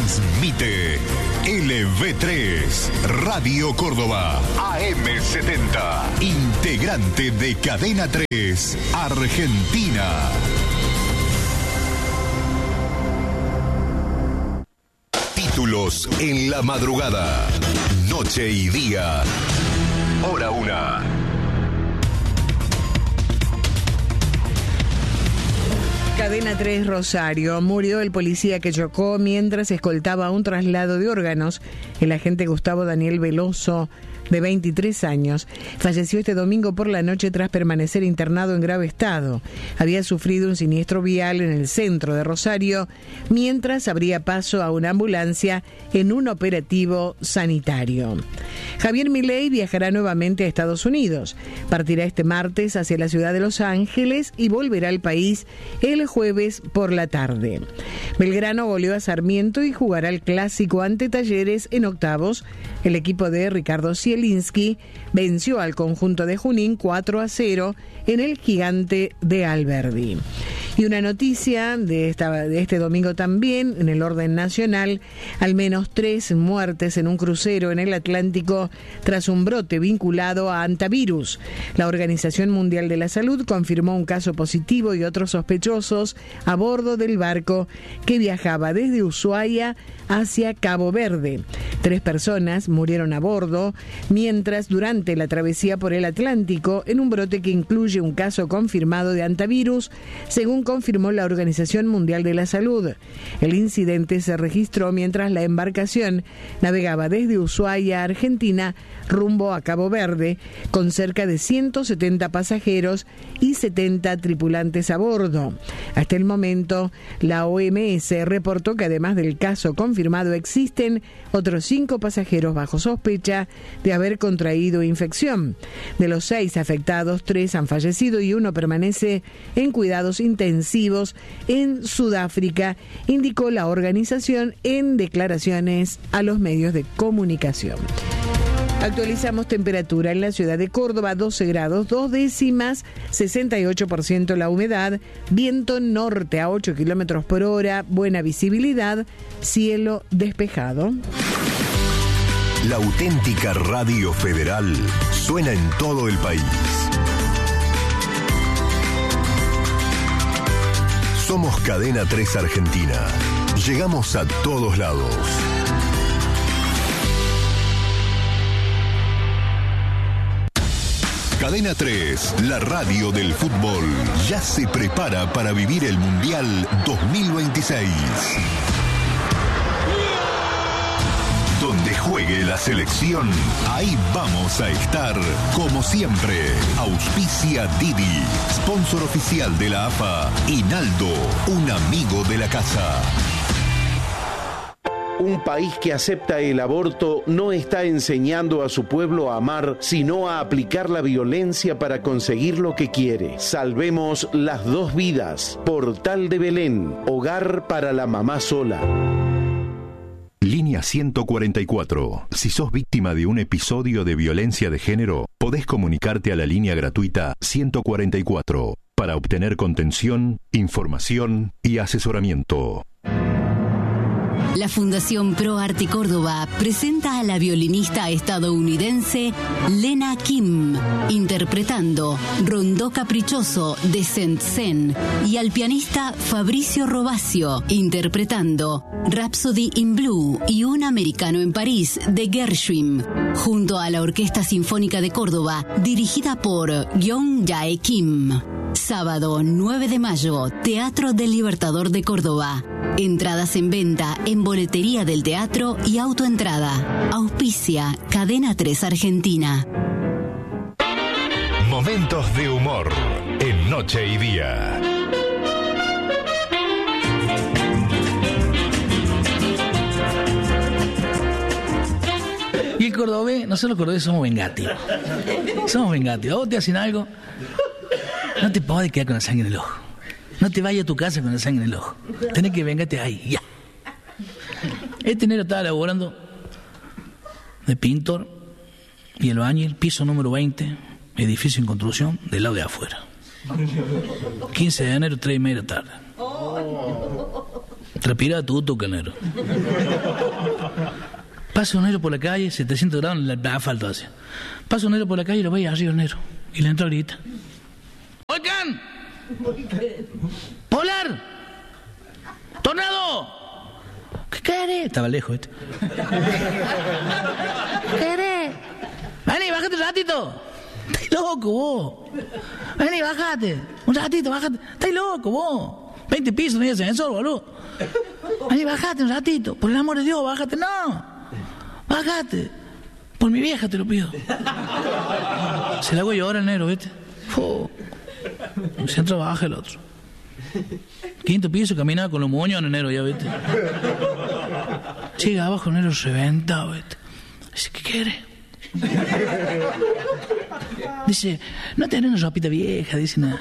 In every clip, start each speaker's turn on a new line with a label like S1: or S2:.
S1: Transmite LV3, Radio Córdoba, AM70, integrante de Cadena 3, Argentina. Títulos en la madrugada, noche y día, hora 1.
S2: Cadena 3 Rosario. Murió el policía que chocó mientras escoltaba un traslado de órganos. El agente Gustavo Daniel Veloso, de 23 años, falleció este domingo por la noche tras permanecer internado en grave estado. Había sufrido un siniestro vial en el centro de Rosario mientras abría paso a una ambulancia en un operativo sanitario. Javier Milei viajará nuevamente a Estados Unidos. Partirá este martes hacia la ciudad de Los Ángeles y volverá al país el jueves por la tarde. Belgrano goleó a Sarmiento y jugará el clásico ante Talleres en octavos. El equipo de Ricardo Zielinski venció al conjunto de Junín 4-0 en el Gigante de Alberdi. Y una noticia de este domingo también, en el orden nacional, al menos 3 muertes en un crucero en el Atlántico tras un brote vinculado a hantavirus. La Organización Mundial de la Salud confirmó un caso positivo y otros sospechosos a bordo del barco que viajaba desde Ushuaia hacia Cabo Verde. 3 personas murieron a bordo, mientras durante la travesía por el Atlántico, en un brote que incluye un caso confirmado de hantavirus, según confirmó la Organización Mundial de la Salud. El incidente se registró mientras la embarcación navegaba desde Ushuaia, Argentina, rumbo a Cabo Verde, con cerca de 170 pasajeros y 70 tripulantes a bordo. Hasta el momento, la OMS reportó que además del caso confirmado existen otros 5 pasajeros bajo sospecha de haber contraído infección. De los 6 afectados, 3 han fallecido y 1 permanece en cuidados intensivos en Sudáfrica, indicó la organización en declaraciones a los medios de comunicación. Actualizamos temperatura en la ciudad de Córdoba, 12 grados 2 décimas, 68% la humedad, viento norte a 8 kilómetros por hora, buena visibilidad, cielo despejado.
S1: La auténtica Radio Federal suena en todo el país. Somos Cadena 3 Argentina. Llegamos a todos lados. Cadena 3, la radio del fútbol, ya se prepara para vivir el Mundial 2026. Donde juegue la selección, ahí vamos a estar, como siempre. Auspicia Didi, sponsor oficial de la AFA, y Naldo, un amigo de la casa.
S3: Un país que acepta el aborto no está enseñando a su pueblo a amar, sino a aplicar la violencia para conseguir lo que quiere. Salvemos las 2 vidas. Portal de Belén, hogar para la mamá sola.
S1: Línea 144. Si sos víctima de un episodio de violencia de género, podés comunicarte a la línea gratuita 144 para obtener contención, información y asesoramiento.
S4: La Fundación Pro Arte Córdoba presenta a la violinista estadounidense Lena Kim, interpretando Rondó Caprichoso de Saint-Saëns, y al pianista Fabricio Robacio, interpretando Rhapsody in Blue y Un americano en París de Gershwin, junto a la Orquesta Sinfónica de Córdoba, dirigida por Gyeong Jae Kim. Sábado 9 de mayo, Teatro del Libertador de Córdoba. Entradas en venta en boletería del teatro y autoentrada. Auspicia Cadena 3 Argentina.
S1: Momentos de humor en Noche y Día.
S5: Y el cordobés, nosotros los cordobeses somos vengativos. Somos vengativos. ¿Vos te hacen algo? No te podés quedar con la sangre en el ojo. No te vayas a tu casa con la sangre en el ojo. Tenés que vengarte ahí, ya. Este enero estaba laborando de pintor y albañil, piso número 20, edificio en construcción, del lado de afuera. 15 de enero, 3:30 de la tarde. Transpira tu que el negro. Pasa un negro por la calle, 700 grados en el asfalto así. Pasa un negro por la calle y lo ve arriba el negro. Y le entra ahorita. ¡Volcán! ¡Polar! ¡Tornado! ¿Qué querés? Estaba lejos ¿Qué querés? Vení, bájate un ratito. Estás loco vos. Vení, bájate. Un ratito, bájate. Estás loco vos. 20 pisos, no hay ascensor, boludo. Vení, bájate un ratito. Por el amor de Dios, bájate. No. Bájate. Por mi vieja te lo pido. Se la hago llorar el negro, ¿viste? Se entra, baja el otro. 5º piso, caminaba con los moños en enero, ya, ¿viste? Llega abajo el negro reventado, ¿viste? Dice, ¿qué quiere? Dice, no tenés una ropita vieja, dice nada.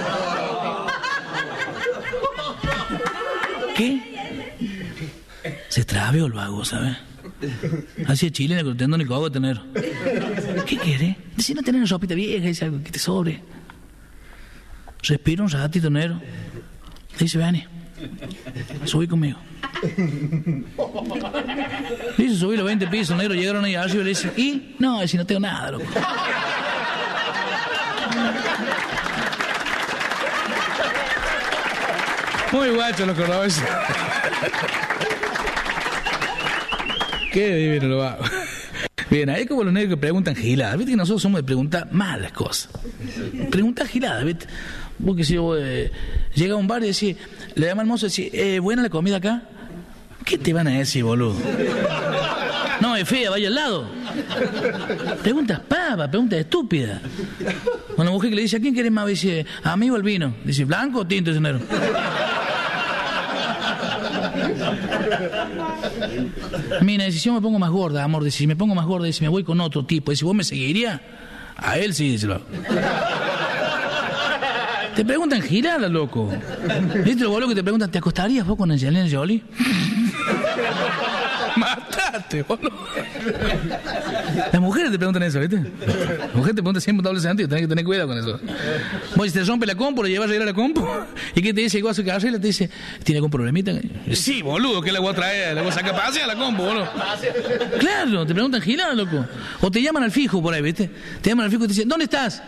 S5: ¿Qué? Se trabeó el vago, ¿sabes? Así es chileno con el tendón y cogote, negro. ¿Qué quiere? Dice, no tenés una ropita vieja, dice algo que te sobre. Respira un ratito, negro. Dice, vení, subí conmigo. Dice, subí los 20 pisos, negro. Llegaron ahí arriba y le dice, ¿y? No, si no tengo nada, loco. Muy guacho los cordobeses. Qué divino lo hago. Bien, ahí como los negros que preguntan giladas. Viste que nosotros somos de preguntar malas cosas. Preguntar giladas, ¿viste? Porque si vos llega a un bar y decís, le llama al mozo y decís, ¿buena la comida acá? ¿Qué te van a decir, boludo? No, es fea, vaya al lado. Preguntas pavas, preguntas estúpidas. Una mujer que le dice, ¿a quién querés más? Dice, a mí o al vino. Dice, ¿blanco o tinto, ese negro? Mira, dice, si yo me pongo más gorda, amor, dice, si me pongo más gorda, dice, me voy con otro tipo. Dice, ¿vos me seguirías? A él sí, díselo. Te preguntan girada, loco. ¿Viste lo boludo que te preguntan, ¿te acostarías vos con Angelina Jolie? Matate, boludo. Las mujeres te preguntan eso, ¿viste? Las mujeres te preguntan siempre un doble sentido, tenés que tener cuidado con eso. Vos, si te rompe la compu, lo llevas a ir a la compu, ¿y qué te dice? Igual a su carrera, te dice, ¿tiene algún problemita? Sí, boludo, ¿qué le voy a traer? Le voy a sacar pase a la compu, boludo. Claro, te preguntan girada, loco. O te llaman al fijo por ahí, ¿viste? Te llaman al fijo y te dicen, ¿dónde estás?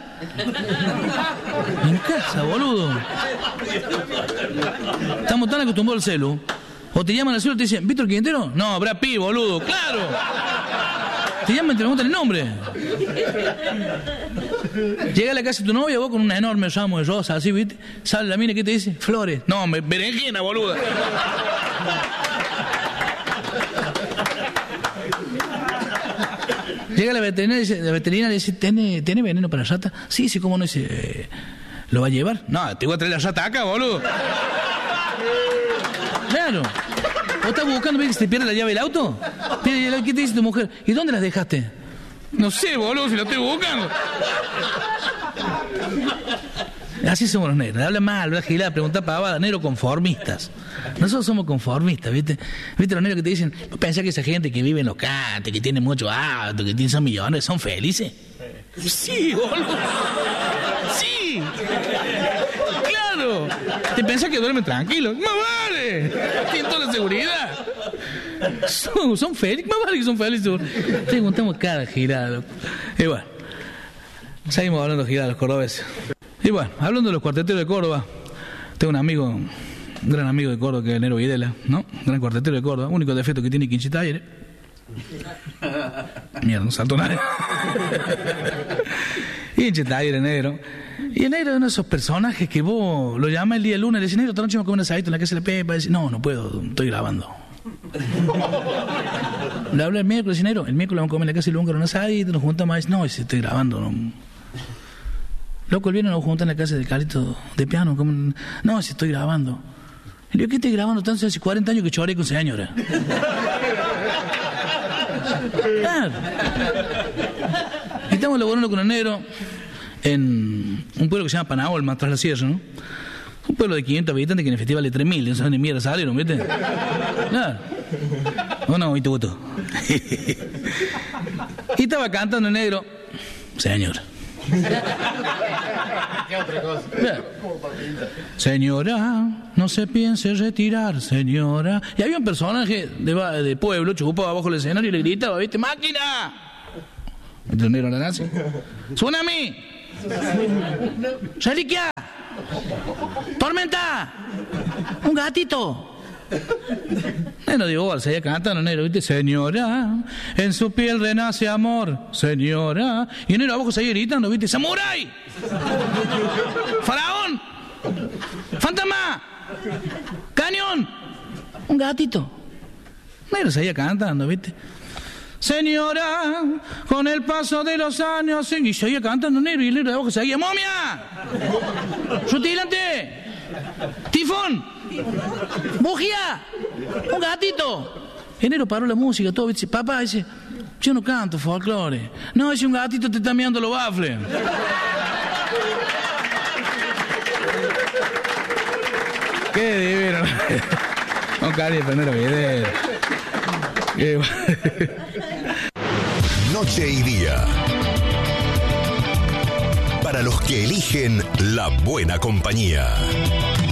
S5: En casa, boludo. Estamos tan acostumbrados al celu. O te llaman al celu y te dicen, ¿Víctor Quintero? No, Brad Pitt, boludo, claro. Te llaman y te preguntan el nombre. Llega a la casa de tu novia, vos con un enorme ramo de rosas, así, ¿viste? Sale la mina y ¿qué te dice? Flores. No, berenjena, boludo. Llega la veterinaria y dice, ¿tiene veneno para rata? Sí, sí, ¿cómo no? Dice, ¿lo va a llevar? No, te voy a traer la rata acá, boludo. Claro. ¿Vos estás buscando, ves que se te pierde la llave del auto? ¿Qué te dice tu mujer? ¿Y dónde las dejaste? No sé, boludo, si lo estoy buscando. Así somos los negros. Habla mal, habla gilada, pregunta pavada, negros conformistas. Nosotros somos conformistas, ¿viste? ¿Viste los negros que te dicen, ¿vos pensás que esa gente que vive en los cantes, que tiene mucho auto, que son millones, son felices? Sí, boludo. Sí. Claro. ¿Te pensás que duermen tranquilos? ¡Más vale! Tienen toda la seguridad. Son felices, más vale que son felices. Preguntamos cada girada. Y bueno, seguimos hablando de giradas los cordobeses. Y bueno, hablando de los cuarteteros de Córdoba, tengo un amigo, un gran amigo de Córdoba, que es el Nero Videla, ¿no? Gran cuartetero de Córdoba, único defecto que tiene Quinchita Aire. Mierda, no saltó nada. Quinchita Aire, negro. Y el negro es uno de esos personajes que vos lo llamas el día lunes y le dices, negro, esta noche vamos a comer un asadito en la casa de la Pepa. Y dice, no puedo, estoy grabando. Le habla el miércoles, dice, negro, el miércoles vamos a comer en la casa de Lunga un asadito, nos juntamos y dice, no, estoy grabando, no. Loco, el viernes nos juntan en la casa de Carlito de piano. No, si estoy grabando. Y le digo, ¿qué estoy grabando tanto? Hace 40 años que choré con señora. Claro. Y estamos laborando con el negro en un pueblo que se llama Panaolma, tras la sierra, ¿no? Un pueblo de 500 habitantes que en el festival de 3.000, no saben ni mierda salieron, ¿viste? Claro. ¿O no? Y te gustó. Y estaba cantando el negro, señor. ¿Qué otra cosa? Señora, no se piense retirar, señora. Y había un personaje de pueblo, chupaba abajo el escenario y le gritaba, ¿viste? ¡Máquina! ¿Entendieron la nazi? ¡Tsunami! ¡Reliquia! ¡Tormenta! ¡Un gatito! Negro de igual, seguía cantando, negro, ¿viste? Señora, en su piel renace amor, señora. Y el negro abajo seguía gritando, ¿viste? ¡Samurái! ¡Faraón! ¡Fantasma! ¡Cañón! Un gatito. Negro seguía cantando, ¿viste? Señora, con el paso de los años... Y seguía cantando, negro, y el negro de abajo seguía, ¡momia! ¡Rutilante! ¡Tifón! ¡Bujía! ¡Un gatito! El negro paró la música, todo, dice, papá, dice, yo no canto folclore. No, dice, un gatito te está mirando los bafles. Qué divino. Un cariño, pero no era video.
S1: Noche y día. Para los que eligen la buena compañía.